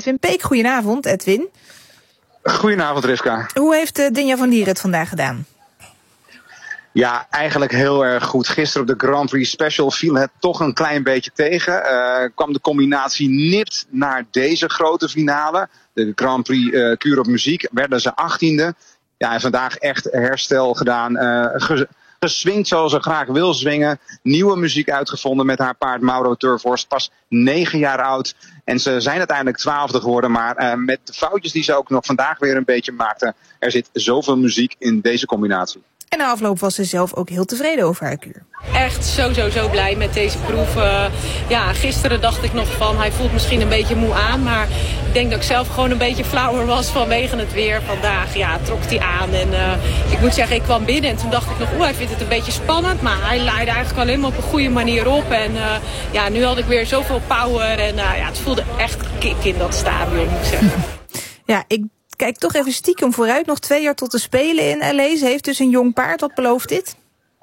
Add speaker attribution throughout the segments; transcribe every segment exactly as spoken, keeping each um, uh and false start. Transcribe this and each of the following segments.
Speaker 1: Edwin Peek. Goedenavond, Edwin.
Speaker 2: Goedenavond, Rivka.
Speaker 1: Hoe heeft uh, Dinja van Lier het vandaag gedaan?
Speaker 2: Ja, eigenlijk heel erg goed. Gisteren op de Grand Prix Special viel het toch een klein beetje tegen. Uh, kwam de combinatie nipt naar deze grote finale. De Grand Prix uh, Cure op Muziek. Werden ze achttiende. Ja, en vandaag echt herstel gedaan. Uh, ge- geswingd zoals ze graag wil zwingen. Nieuwe muziek uitgevonden met haar paard Mauro Turvorst. Pas negen jaar oud. En ze zijn uiteindelijk twaalfde geworden. Maar uh, met de foutjes die ze ook nog vandaag weer een beetje maakten. Er zit zoveel muziek in deze combinatie.
Speaker 1: En na afloop was ze zelf ook heel tevreden over haar kuur.
Speaker 3: Echt zo, zo, zo blij met deze proef. Uh, ja, gisteren dacht ik nog van, hij voelt misschien een beetje moe aan. Maar ik denk dat ik zelf gewoon een beetje flauwer was vanwege het weer. Vandaag, ja, trok hij aan. En uh, ik moet zeggen, ik kwam binnen en toen dacht ik nog, oeh, hij vindt het een beetje spannend. Maar hij leidde eigenlijk alleen maar op een goede manier op. En uh, ja, nu had ik weer zoveel power. En uh, ja, het voelde echt kick in dat stadion, moet ik zeggen.
Speaker 1: Ja, ik kijk toch even stiekem vooruit. Nog twee jaar tot de Spelen in L A. Ze heeft dus een jong paard. Wat belooft dit?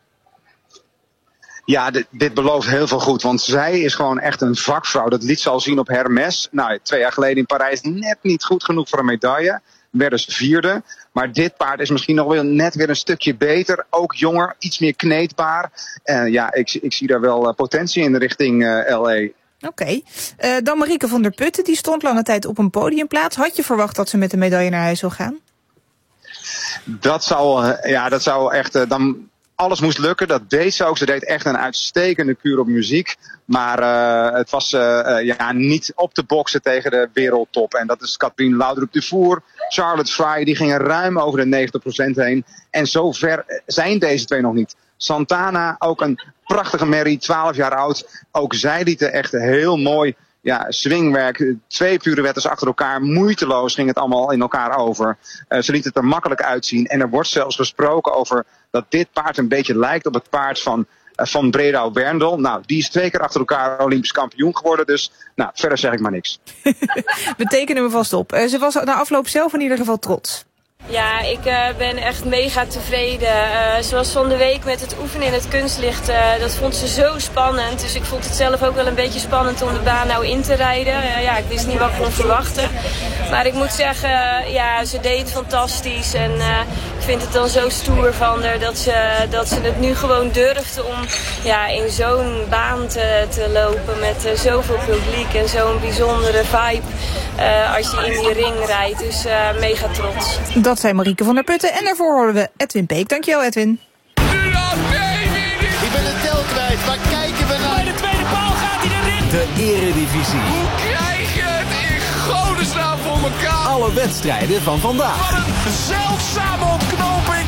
Speaker 2: Ja, dit, dit belooft heel veel goed. Want zij is gewoon echt een vakvrouw. Dat liet ze al zien op Hermes. Nou, twee jaar geleden in Parijs net niet goed genoeg voor een medaille. Werden ze vierde. Maar dit paard is misschien nog wel net weer een stukje beter. Ook jonger, iets meer kneedbaar. Uh, ja, ik, ik zie daar wel uh, potentie in richting uh, L A.
Speaker 1: Oké. Okay. Uh, dan Marieke van der Putten. Die stond lange tijd op een podiumplaats. Had je verwacht dat ze met de medaille naar huis zou gaan?
Speaker 2: Dat zou, uh, ja, dat zou echt... Uh, dan alles moest lukken. Dat deed ze ook. Ze deed echt een uitstekende kuur op muziek. Maar uh, het was uh, uh, ja, niet op te boksen tegen de wereldtop. En dat is Catherine Laudrup-Dufour. Charlotte Fry, die gingen ruim over de negentig procent heen. En zo ver zijn deze twee nog niet. Santana, ook een prachtige merrie, twaalf jaar oud. Ook zij lieten echt heel mooi ja, swingwerk. Twee pure wetters achter elkaar. Moeiteloos ging het allemaal in elkaar over. Uh, ze liet het er makkelijk uitzien. En er wordt zelfs gesproken over dat dit paard een beetje lijkt op het paard van, uh, van Bredau Berndel. Nou, die is twee keer achter elkaar Olympisch kampioen geworden. Dus nou, verder zeg ik maar niks.
Speaker 1: We tekenen hem vast op. Uh, ze was na afloop zelf in ieder geval trots.
Speaker 4: Ja, ik uh, ben echt mega tevreden. Uh, ze was van de week met het oefenen in het kunstlicht. Uh, dat vond ze zo spannend. Dus ik vond het zelf ook wel een beetje spannend om de baan nou in te rijden. Uh, ja, ik wist niet wat ik kon verwachten. Maar ik moet zeggen, uh, ja, ze deed fantastisch. En uh, ik vind het dan zo stoer van haar dat ze, dat ze het nu gewoon durfde om ja, in zo'n baan te, te lopen. Met uh, zoveel publiek en zo'n bijzondere vibe uh, als je in die ring rijdt. Dus uh, mega trots.
Speaker 1: Dat zei Marieke van der Putten. En daarvoor horen we Edwin Peek. Dankjewel, Edwin.
Speaker 5: Ik ben de tel kwijt. Waar kijken we naar?
Speaker 6: Bij de tweede paal gaat hij erin.
Speaker 5: De Eredivisie.
Speaker 6: Hoe krijg je het in godesnaam voor elkaar?
Speaker 5: Alle wedstrijden van vandaag.
Speaker 6: Wat een zeldzame ontknoping.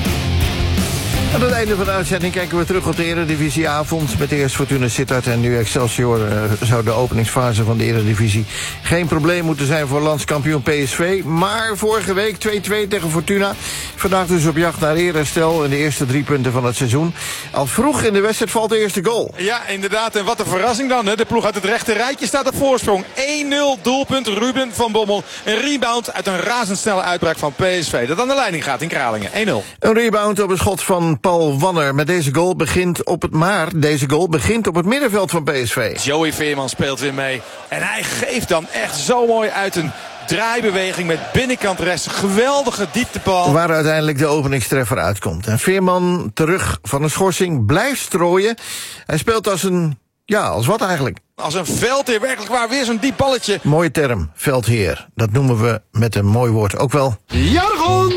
Speaker 7: Aan het einde van de uitzending kijken we terug op de Eredivisieavond. Met eerst Fortuna Sittard en nu Excelsior uh, zou de openingsfase van de Eredivisie geen probleem moeten zijn voor landskampioen P S V. Maar vorige week twee-twee tegen Fortuna. Vandaag dus op jacht naar eerherstel in de eerste drie punten van het seizoen. Al vroeg in de wedstrijd valt de eerste goal.
Speaker 8: Ja, inderdaad. En wat een verrassing dan. Hè? De ploeg uit het rechte rijtje staat op voorsprong. één nul doelpunt Ruben van Bommel. Een rebound uit een razendsnelle uitbraak van P S V. Dat aan de leiding gaat in Kralingen. één nul.
Speaker 7: Een rebound op een schot van Paul Wanner. Met deze goal begint op het maar. Deze goal begint op het middenveld van P S V.
Speaker 8: Joey Veerman speelt weer mee. En hij geeft dan echt zo mooi uit een draaibeweging met binnenkant rechts. Geweldige dieptebal.
Speaker 7: Waar uiteindelijk de openingstreffer uitkomt. En Veerman, terug van een schorsing, blijft strooien. Hij speelt als een... Ja, als wat eigenlijk?
Speaker 8: Als een veldheer, werkelijk waar, weer zo'n diep balletje.
Speaker 7: Mooie term, veldheer. Dat noemen we met een mooi woord ook wel...
Speaker 6: Jargon!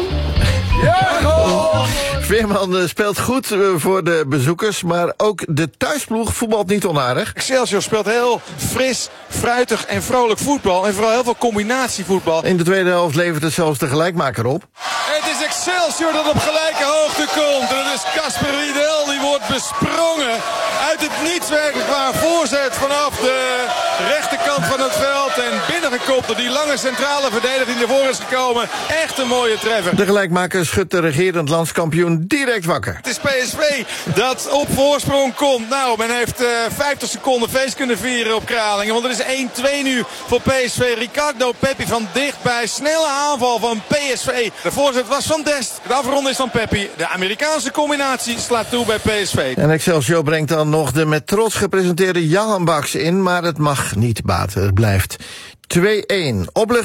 Speaker 6: Jargon!
Speaker 7: Veerman speelt goed voor de bezoekers, maar ook de thuisploeg voetbalt niet onaardig.
Speaker 8: Excelsior speelt heel fris, fruitig en vrolijk voetbal. En vooral heel veel combinatievoetbal.
Speaker 7: In de tweede helft levert het zelfs de gelijkmaker op.
Speaker 8: Het is Excelsior dat op gelijke hoogte komt. En het is Casper Riedel die wordt besprongen. Uit het niets werkelijk waar voorzet vanaf de rechterkant van het veld. En binnengekopt door die lange centrale verdediger die ervoor is gekomen. Echt een mooie treffer.
Speaker 7: De gelijkmaker schudt de regerend landskampioen direct wakker.
Speaker 8: Het is P S V dat op voorsprong komt. Nou, men heeft uh, vijftig seconden feest kunnen vieren op Kralingen. Want het is één twee nu voor P S V. Ricardo Pepi van dichtbij. Snelle aanval van P S V. De voorzet was van Dest. De afronding is van Pepi. De Amerikaanse combinatie slaat toe bij P S V.
Speaker 7: En Excelsior brengt dan nog de met trots gepresenteerde Jahanbaks in. Maar het mag niet baten. Het blijft twee-één.